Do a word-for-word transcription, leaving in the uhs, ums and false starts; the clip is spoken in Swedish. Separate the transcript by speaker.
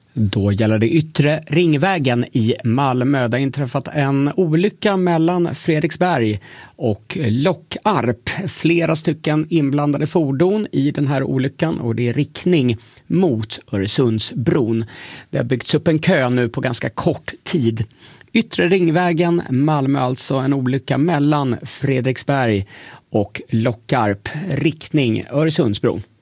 Speaker 1: Då gäller det Yttre Ringvägen i Malmö. Det har inträffat en olycka mellan Fredriksberg och Lockarp. Flera stycken inblandade fordon i den här olyckan och det är riktning mot Öresundsbron. Det har byggts upp en kö nu på ganska kort tid. Yttre Ringvägen, Malmö, alltså en olycka mellan Fredriksberg och Lockarp, riktning Öresundsbron.